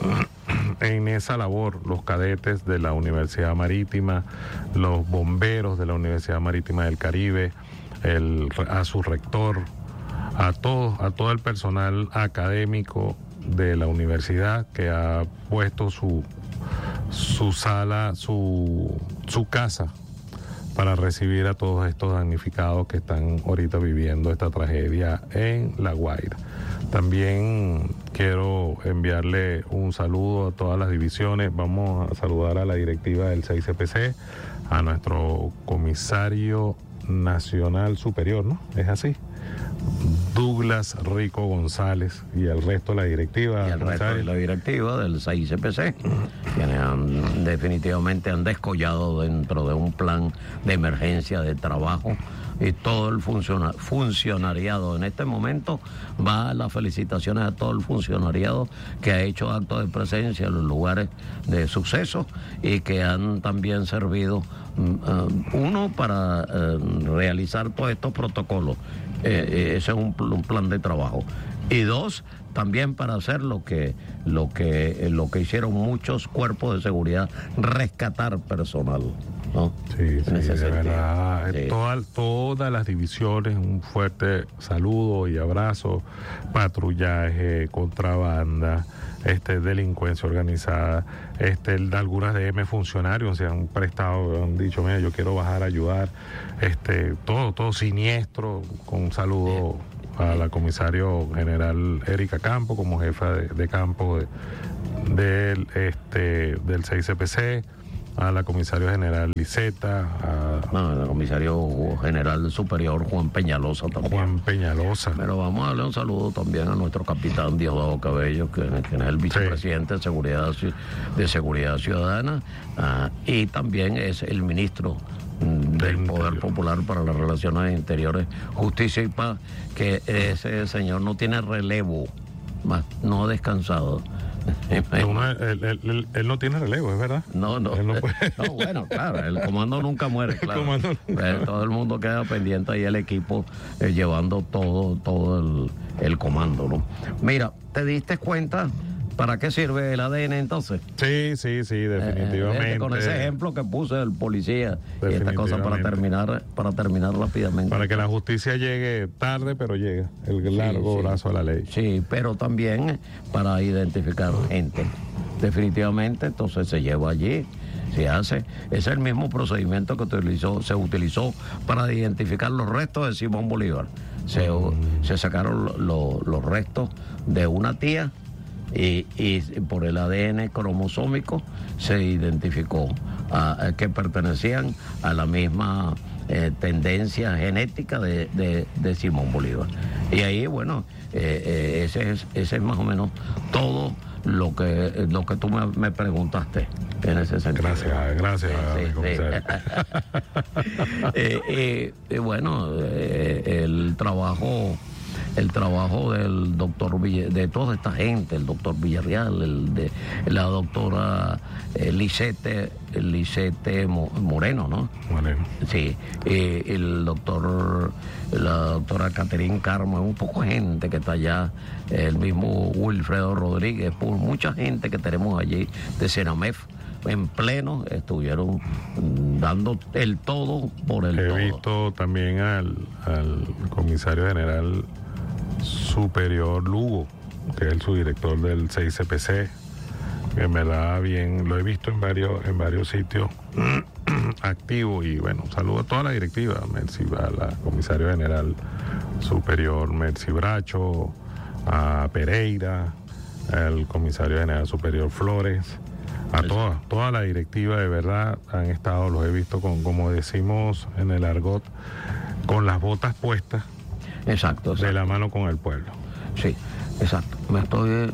en esa labor, los cadetes de la Universidad Marítima, los bomberos de la Universidad Marítima del Caribe, el, a su rector, a todos, a todo el personal académico de la universidad que ha puesto su, su sala, su, su casa para recibir a todos estos damnificados que están ahorita viviendo esta tragedia en La Guaira. También quiero enviarle un saludo a todas las divisiones. Vamos a saludar a la directiva del seis C P C, a nuestro comisario nacional superior, ¿no? Es así. Douglas Rico González y el resto de la directiva. Y el resto de la directiva del seis C P C, quienes han, definitivamente han descollado dentro de un plan de emergencia de trabajo, y todo el funciona, funcionariado. En este momento va las felicitaciones a todo el funcionariado que ha hecho actos de presencia en los lugares de suceso y que han también servido, uh, uno, para uh, realizar todos estos protocolos. Eh, ese es un, un plan de trabajo. Y dos, también para hacer lo que, lo que, lo que hicieron muchos cuerpos de seguridad, rescatar personal, ¿no? Sí, sí, de verdad. Sí. Toda, todas las divisiones, un fuerte saludo y abrazo, patrullaje, contrabanda, este, delincuencia organizada, este, algunas D M funcionarios se han prestado, han dicho, mira, yo quiero bajar a ayudar, este, todo, todo siniestro, con un saludo a la comisario general Erika Campo como jefa de, de campo de, del, este, del seis C P C, a la comisario general Liseta, a no, el comisario general superior Juan Peñalosa también. Juan Peñalosa. Pero vamos a darle un saludo también a nuestro capitán Diosdado Cabello, que, que es el vicepresidente sí. de Seguridad de Seguridad Ciudadana, uh, y también es el ministro del Poder Popular para las Relaciones Interiores, Justicia y Paz, que ese señor no tiene relevo, más no ha descansado. No, él, él, él, él no tiene relevo, es verdad. No, no. Él no, puede... no, bueno, claro, el comando nunca muere, claro. El comando nunca... Eh, todo el mundo queda pendiente ahí, el equipo eh, llevando todo, todo el, el comando, ¿no? Mira, ¿te diste cuenta para qué sirve el A D N entonces? Sí, sí, sí, definitivamente. Eh, con ese ejemplo que puse del policía y esta cosa para terminar, para terminar rápidamente. Para que la justicia llegue tarde, pero llegue el largo sí, sí. brazo a la ley. Sí, pero también para identificar gente. Definitivamente, entonces se lleva allí, se hace. Es el mismo procedimiento que utilizó, se utilizó para identificar los restos de Simón Bolívar. Se, mm. se sacaron lo, lo, los restos de una tía. Y, y por el A D N cromosómico se identificó a, a que pertenecían a la misma eh, tendencia genética de, de, de Simón Bolívar. Y ahí, bueno, eh, eh, ese, es, ese es más o menos todo lo que, lo que tú me, me preguntaste en ese sentido. Gracias, gracias. Sí, sí. eh, eh, eh, bueno, eh, el trabajo... el trabajo del doctor Vill- de toda esta gente, el doctor Villarreal, el de la doctora eh, Lisete, Lisete Moreno, ¿no? Moreno. Sí, eh, el doctor, la doctora Caterín Carmo, un poco de gente que está allá, el mismo Wilfredo Rodríguez, por mucha gente que tenemos allí de Senamef, en pleno, estuvieron dando el todo por el He todo. He visto también al, al comisario general superior Lugo, que es el subdirector del seis C P C, que en verdad bien, lo he visto en varios, en varios sitios activo. Y bueno, saludo a toda la directiva, Mercy, a la comisario general superior Mercy Bracho, a Pereira, al comisario general superior Flores, a toda, toda la directiva, de verdad han estado, los he visto con, como decimos en el argot, con las botas puestas. Exacto, exacto. De la mano con el pueblo. Sí, exacto. Me estoy,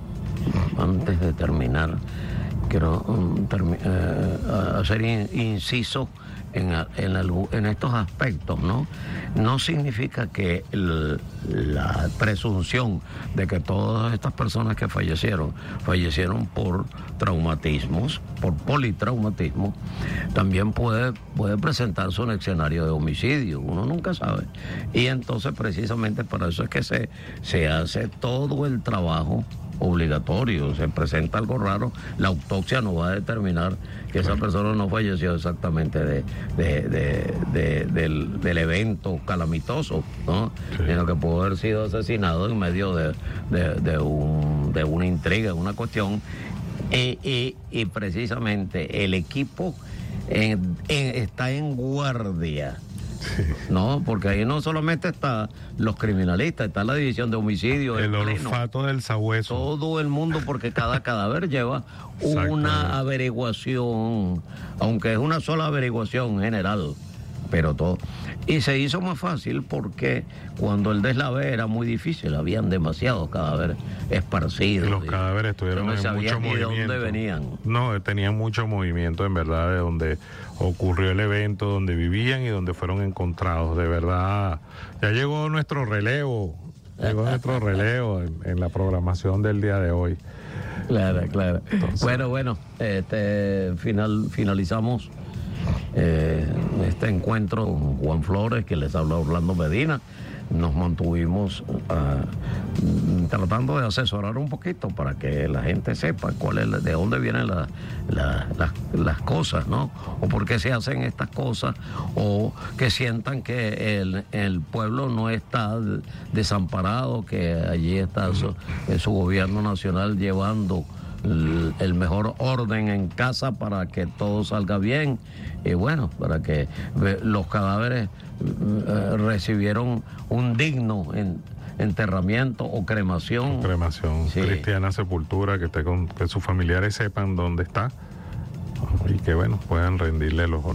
antes de terminar, quiero um, termi- eh, hacer in- inciso en, en, algo, en estos aspectos, ¿no? No significa que el, la presunción de que todas estas personas que fallecieron, fallecieron por traumatismos, por politraumatismo, también puede, puede presentarse un escenario de homicidio, uno nunca sabe. Y entonces precisamente para eso es que se, se hace todo el trabajo obligatorio. Se presenta algo raro, la autopsia no va a determinar que esa persona no falleció exactamente de, de, de, de, del, del evento calamitoso, ¿no? Sí. Sino que pudo haber sido asesinado en medio de, de, de, un, de una intriga, una cuestión. Y, y, y precisamente el equipo en, en, está en guardia. Sí. No, porque ahí no solamente está los criminalistas, está la división de homicidio, el olfato del sabueso, todo el mundo, porque cada cadáver lleva una averiguación, aunque es una sola averiguación general, pero todo. Y se hizo más fácil porque cuando el deslave era muy difícil, habían demasiados cadáveres esparcidos. Los cadáveres estuvieron no en mucho movimiento. ¿De dónde venían? No, tenían mucho movimiento, en verdad, de donde ocurrió el evento, donde vivían y donde fueron encontrados. De verdad, ya llegó nuestro relevo, llegó nuestro relevo en, en la programación del día de hoy. Claro, claro. Entonces, bueno, bueno, este, final, finalizamos eh, este encuentro con Juan Flores, que les habla Orlando Medina, nos mantuvimos uh, tratando de asesorar un poquito para que la gente sepa cuál es, de dónde vienen la, la, las, las cosas, ¿no? O por qué se hacen estas cosas, o que sientan que el, el pueblo no está desamparado, que allí está su, su gobierno nacional llevando el, el mejor orden en casa para que todo salga bien, y bueno, para que los cadáveres eh, recibieron un digno en, enterramiento o cremación. Cremación, sí. Cristiana sepultura, que, esté con, que sus familiares sepan dónde está y que bueno, puedan rendirle los honores.